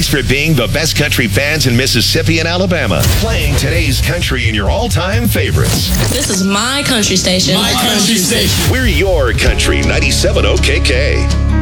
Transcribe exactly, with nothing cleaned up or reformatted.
for being the best country fans in Mississippi and Alabama. Playing today's country and your all-time favorites. This is my country station. My country station. We're your country, ninety-seven O K K.